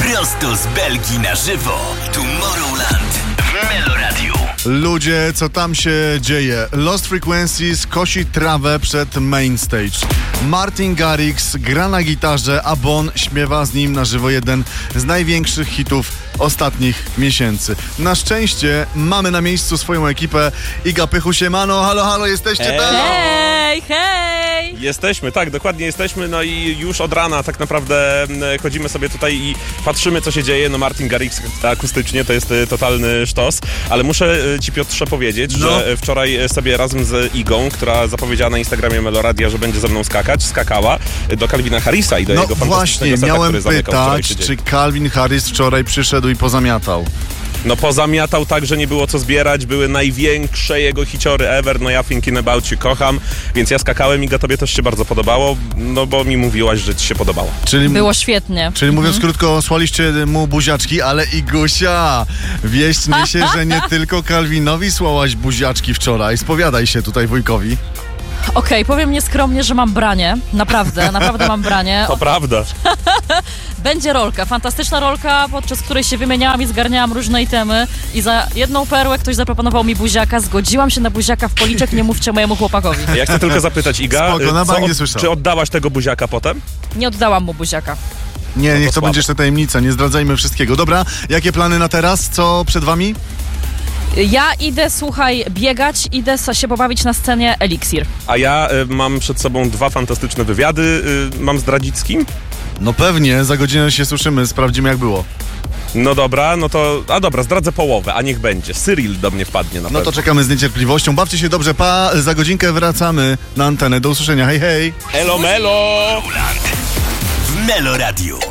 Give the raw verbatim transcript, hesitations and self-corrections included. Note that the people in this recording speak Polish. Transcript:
Prosto z Belgii na żywo. Tomorrowland w Meloradiu. Ludzie, co tam się dzieje? Lost Frequencies kosi trawę przed main stage. Martin Garrix gra na gitarze, a Bon śpiewa z nim na żywo jeden z największych hitów ostatnich miesięcy. Na szczęście mamy na miejscu swoją ekipę. Iga Pychu, siemano, halo, halo, jesteście Hej. tam? Hej, hej! Jesteśmy, tak, dokładnie jesteśmy, no i już od rana tak naprawdę chodzimy sobie tutaj i patrzymy, co się dzieje. No Martin Garrix akustycznie to jest totalny sztos, ale muszę ci, Piotrze, powiedzieć, no. że wczoraj sobie razem z Igą, która zapowiedziała na Instagramie Meloradia, że będzie ze mną skakać, skakała do Calvina Harrisa i do No jego właśnie, fantastycznego seta, miałem który zamykał wczoraj pytać, tydzień. czy Calvin Harris wczoraj przyszedł i pozamiatał. No pozamiatał tak, że nie było co zbierać, były największe jego hiciory ever, no ja Thinking About You kocham, więc ja skakałem. Iga, tobie też się bardzo podobało, no bo mi mówiłaś, że ci się podobało. Czyli, Było świetnie. czyli mówiąc krótko, słaliście mu buziaczki, ale Igusia, wieść niesie, że nie tylko Calvinowi słałaś buziaczki wczoraj. Spowiadaj się tutaj wujkowi. Okej, powiem nieskromnie, że mam branie. Naprawdę, naprawdę mam branie. To prawda. Będzie rolka, fantastyczna rolka, podczas której się wymieniałam i zgarniałam różne itemy i za jedną perłę ktoś zaproponował mi buziaka, zgodziłam się na buziaka w policzek, nie mówcie mojemu chłopakowi. Ja chcę tylko zapytać, Iga, Spoko, na co bank nie od- słyszał. czy oddałaś tego buziaka potem? Nie oddałam mu buziaka. Nie, niech to słabo. będzie jeszcze tajemnica, nie zdradzajmy wszystkiego. Dobra, jakie plany na teraz? Co przed wami? Ja idę, słuchaj, biegać, idę się pobawić na scenie Eliksir. A ja y, mam przed sobą dwa fantastyczne wywiady. Y, mam zdradzić z kim? No pewnie, za godzinę się słyszymy, sprawdzimy jak było. No dobra, no to... A dobra, zdradzę połowę, a niech będzie. Cyril do mnie wpadnie na No pewno. to czekamy z niecierpliwością. Bawcie się dobrze, pa, za godzinkę wracamy na antenę. Do usłyszenia, hej hej! Elo melo! W Meloradiu.